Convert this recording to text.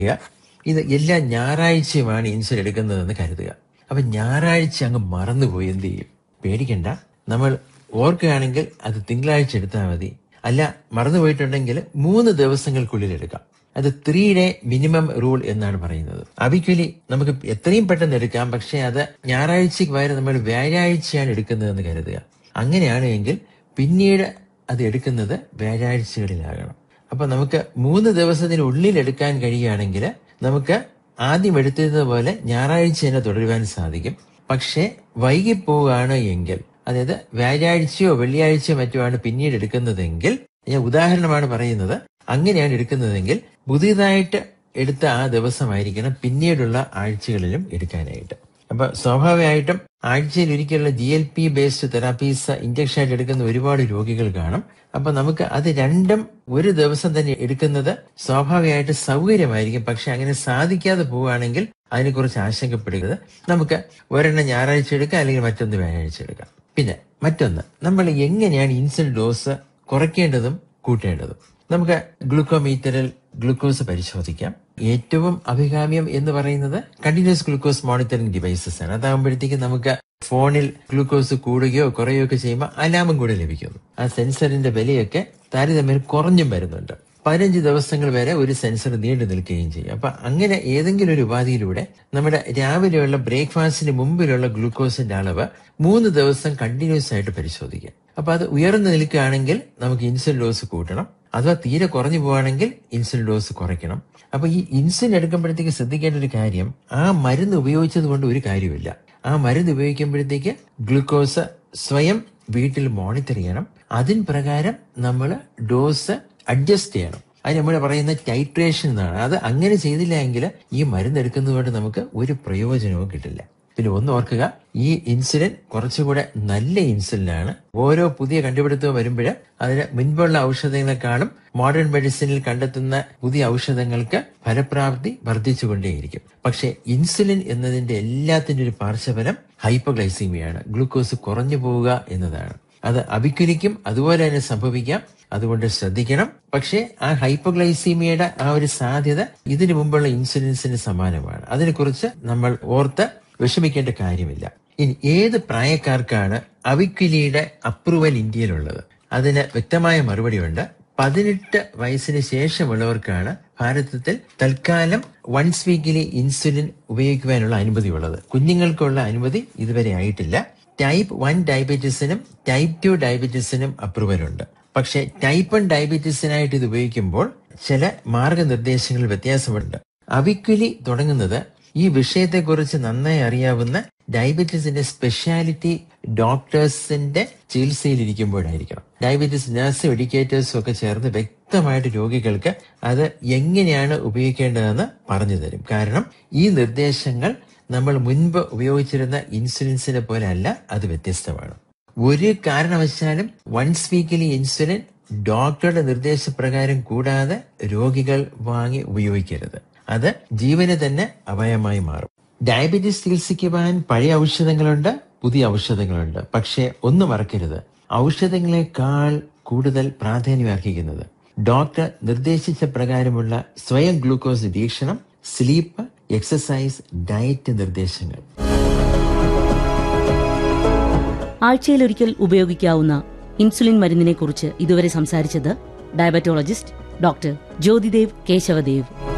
ഇത് എല്ലാ ഞായറാഴ്ചയുമാണ് ഇൻസുലിൻ എടുക്കുന്നതെന്ന് കരുതുക. അപ്പൊ ഞായറാഴ്ച അങ്ങ് മറന്നുപോയി എന്ത് ചെയ്യും? പേടിക്കണ്ട, നമ്മൾ ഓർക്കുകയാണെങ്കിൽ അത് തിങ്കളാഴ്ച എടുത്താൽ മതി. അല്ല, മറന്നുപോയിട്ടുണ്ടെങ്കിൽ 3 ദിവസങ്ങൾക്കുള്ളിൽ എടുക്കാം. അത് 3 ഡേ മിനിമം റൂൾ എന്നാണ് പറയുന്നത്. അവിക്വലി നമുക്ക് എത്രയും പെട്ടെന്ന് എടുക്കാം, പക്ഷെ അത് ഞായറാഴ്ചക്ക് പകരം നമ്മൾ വ്യാഴാഴ്ചയാണ് എടുക്കുന്നതെന്ന് കരുതുക. അങ്ങനെയാണ് എങ്കിൽ പിന്നീട് അത് എടുക്കുന്നത് വ്യാഴാഴ്ചകളിലാകണം. അപ്പൊ നമുക്ക് 3 ദിവസത്തിനുള്ളിൽ എടുക്കാൻ കഴിയുകയാണെങ്കിൽ നമുക്ക് ആദ്യം എടുത്തിരുന്നത് പോലെ ഞായറാഴ്ച തന്നെ തുടരുവാൻ സാധിക്കും. പക്ഷെ വൈകിപ്പോവുകയാണ് എങ്കിൽ, അതായത് വ്യാഴാഴ്ചയോ വെള്ളിയാഴ്ചയോ മറ്റുമാണ് പിന്നീട് എടുക്കുന്നതെങ്കിൽ, ഞാൻ ഉദാഹരണമാണ് പറയുന്നത്, അങ്ങനെയാണ് എടുക്കുന്നതെങ്കിൽ പുതിയതായിട്ട് എടുത്ത ആ ദിവസമായിരിക്കണം പിന്നീടുള്ള ആഴ്ചകളിലും എടുക്കാനായിട്ട്. അപ്പൊ സ്വാഭാവികമായിട്ടും ആഴ്ചയിൽ ഒരിക്കലുള്ള GLP ബേസ്ഡ് തെറാപ്പീസ് ഇഞ്ചക്ഷൻ ആയിട്ട് എടുക്കുന്ന ഒരുപാട് രോഗികൾ കാണും. അപ്പൊ നമുക്ക് അത് രണ്ടും ഒരു ദിവസം തന്നെ എടുക്കുന്നത് സ്വാഭാവികമായിട്ട് സൗകര്യമായിരിക്കും. പക്ഷെ അങ്ങനെ സാധിക്കാതെ പോവുകയാണെങ്കിൽ അതിനെക്കുറിച്ച് ആശങ്കപ്പെടുന്നത്. നമുക്ക് ഒരെണ്ണം ഞായറാഴ്ച എടുക്കാം, അല്ലെങ്കിൽ മറ്റൊന്ന് വ്യാഴാഴ്ച എടുക്കാം. പിന്നെ മറ്റൊന്ന്, നമ്മൾ എങ്ങനെയാണ് ഇൻസുലിൻ ഡോസ് കുറയ്ക്കേണ്ടതും കൂട്ടേണ്ടതും? നമുക്ക് ഗ്ലൂക്കോമീറ്ററിൽ ഗ്ലൂക്കോസ് പരിശോധിക്കാം. ഏറ്റവും അഭികാമ്യം എന്ന് പറയുന്നത് കണ്ടിന്യൂസ് ഗ്ലൂക്കോസ് മോണിറ്ററിംഗ് ഡിവൈസസ് ആണ്. അതാകുമ്പോഴത്തേക്ക് നമുക്ക് ഫോണിൽ ഗ്ലൂക്കോസ് കൂടുകയോ കുറയുകയോ ഒക്കെ ചെയ്യുമ്പോൾ അലാമും കൂടെ ലഭിക്കുന്നു. ആ സെൻസറിന്റെ വിലയൊക്കെ താരതമ്യം കുറഞ്ഞും വരുന്നുണ്ട്. 15 ദിവസങ്ങൾ വരെ ഒരു സെൻസർ നീണ്ടു നിൽക്കുകയും ചെയ്യും. അപ്പൊ അങ്ങനെ ഏതെങ്കിലും ഒരു ഉപാധിയിലൂടെ നമ്മുടെ രാവിലെയുള്ള ബ്രേക്ക്ഫാസ്റ്റിന് മുമ്പിലുള്ള ഗ്ലൂക്കോസിന്റെ അളവ് 3 ദിവസം കണ്ടിന്യൂസ് ആയിട്ട് പരിശോധിക്കാം. അപ്പൊ അത് ഉയർന്നു നിൽക്കുകയാണെങ്കിൽ നമുക്ക് ഇൻസുലിൻ ഡോസ് കൂട്ടണം. അഥവാ തീരെ കുറഞ്ഞു പോവുകയാണെങ്കിൽ ഇൻസുലിൻ ഡോസ് കുറയ്ക്കണം. അപ്പൊ ഈ ഇൻസുലിൻ എടുക്കുമ്പോഴത്തേക്ക് ശ്രദ്ധിക്കേണ്ട ഒരു കാര്യം, ആ മരുന്ന് ഉപയോഗിച്ചത് കൊണ്ട് ഒരു കാര്യമില്ല. ആ മരുന്ന് ഉപയോഗിക്കുമ്പോഴത്തേക്ക് ഗ്ലൂക്കോസ് സ്വയം വീട്ടിൽ മോണിറ്റർ ചെയ്യണം. അതിന് പ്രകാരം നമ്മൾ ഡോസ് അഡ്ജസ്റ്റ് ചെയ്യണം. അത് നമ്മൾ പറയുന്ന ടൈട്രേഷൻ എന്നാണ്. അത് അങ്ങനെ ചെയ്തില്ല എങ്കിൽ ഈ മരുന്ന് എടുക്കുന്നത് കൊണ്ട് നമുക്ക് ഒരു പ്രയോജനവും കിട്ടില്ല. പിന്നെ ഒന്ന് ഓർക്കുക, ഈ ഇൻസുലിൻ കുറച്ചുകൂടെ നല്ല ഇൻസുലിനാണ്. ഓരോ പുതിയ കണ്ടുപിടുത്തവും വരുമ്പോൾ അതിന് മുൻപുള്ള ഔഷധങ്ങളെക്കാളും മോഡേൺ മെഡിസിനിൽ കണ്ടെത്തുന്ന പുതിയ ഔഷധങ്ങൾക്ക് ഫലപ്രാപ്തി വർദ്ധിച്ചുകൊണ്ടേയിരിക്കും. പക്ഷെ ഇൻസുലിൻ എന്നതിന്റെ എല്ലാത്തിന്റെ ഒരു പാർശ്വഫലം ഹൈപ്പോഗ്ലൈസീമിയാണ്, ഗ്ലൂക്കോസ് കുറഞ്ഞു പോവുക എന്നതാണ്. അത് അവിക്വലിക്കും അതുപോലെ തന്നെ സംഭവിക്കാം. അതുകൊണ്ട് ശ്രദ്ധിക്കണം. പക്ഷേ ആ ഹൈപ്പോഗ്ലൈസീമിയയുടെ ആ ഒരു സാധ്യത ഇതിനു മുമ്പുള്ള ഇൻസുലിൻസിന് സമാനമാണ്. അതിനെക്കുറിച്ച് നമ്മൾ ഓർത്ത് വിഷമിക്കേണ്ട കാര്യമില്ല. ഇനി ഏത് പ്രായക്കാർക്കാണ് അവിക്വലിയുടെ അപ്രൂവൽ ഇന്ത്യയിലുള്ളത്? അതിന് വ്യക്തമായ മറുപടിയുണ്ട്. 18 വയസ്സിന് ശേഷമുള്ളവർക്കാണ് ഭാരതത്തിൽ തൽക്കാലം വൺസ് വീക്കിലി ഇൻസുലിൻ ഉപയോഗിക്കുവാനുള്ള അനുമതിയുള്ളത്. കുഞ്ഞുങ്ങൾക്കുള്ള അനുമതി ഇതുവരെ ആയിട്ടില്ല. Type 1 ഡയബറ്റീസിനും type 2 ഡയബറ്റീസിനും അപ്രൂവലുണ്ട്. പക്ഷെ ടൈപ്പ് 1 ഡയബറ്റീസിനായിട്ട് ഇത് ഉപയോഗിക്കുമ്പോൾ ചില മാർഗനിർദ്ദേശങ്ങളിൽ വ്യത്യാസമുണ്ട്. അവിക്വലി തുടങ്ങുന്നത് ഈ വിഷയത്തെക്കുറിച്ച് നന്നായി അറിയാവുന്ന ഡയബറ്റീസിന്റെ സ്പെഷ്യാലിറ്റി ഡോക്ടേഴ്സിന്റെ ചികിത്സയിലിരിക്കുമ്പോഴായിരിക്കണം. ഡയബറ്റീസ് നഴ്സും എഡ്യൂക്കേറ്റേഴ്സും ഒക്കെ ചേർന്ന് വ്യക്തമായിട്ട് രോഗികൾക്ക് അത് എങ്ങനെയാണ് ഉപയോഗിക്കേണ്ടതെന്ന് പറഞ്ഞു തരും. കാരണം ഈ നിർദ്ദേശങ്ങൾ നമ്മൾ മുൻപ് ഉപയോഗിച്ചിരുന്ന ഇൻസുലിൻസിനെ പോലെ അല്ല, അത് വ്യത്യസ്തമാണ്. ഒരു കാരണവശാലും വൺസ് വീക്കിലി ഇൻസുലിൻ ഡോക്ടറുടെ നിർദ്ദേശപ്രകാരം കൂടാതെ രോഗികൾ വാങ്ങി ഉപയോഗിക്കരുത്. അത് ജീവന് തന്നെ അപായമായി മാറും. ഡയബറ്റീസ് ചികിത്സിക്കുവാൻ പഴയ ഔഷധങ്ങളുണ്ട്, പുതിയ ഔഷധങ്ങളുണ്ട്. പക്ഷെ ഒന്ന് മറക്കരുത്, ഔഷധങ്ങളെക്കാൾ കൂടുതൽ പ്രാധാന്യം അർഹിക്കുന്നത് ഡോക്ടർ നിർദ്ദേശിച്ച പ്രകാരമുള്ള സ്വയം ഗ്ലൂക്കോസ് നിരീക്ഷണം, സ്ലീപ്പ്, എക്സസൈസ്, ഡയറ്റ് നിർദ്ദേശങ്ങൾ. ആഴ്ചയിലൊരിക്കൽ ഉപയോഗിക്കാവുന്ന ഇൻസുലിൻ മരുന്നിനെ കുറിച്ച് ഇതുവരെ സംസാരിച്ചത് ഡയബറ്റോളജിസ്റ്റ് ഡോക്ടർ ജ്യോതിദേവ് കേശവദേവ്.